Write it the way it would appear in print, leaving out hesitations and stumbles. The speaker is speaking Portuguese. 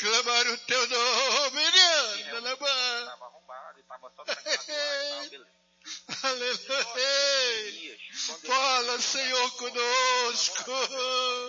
clamar o teu nome, Estava arrombado, estava só trancado lá e tal, beleza. aleluia. Fala, Senhor, conosco.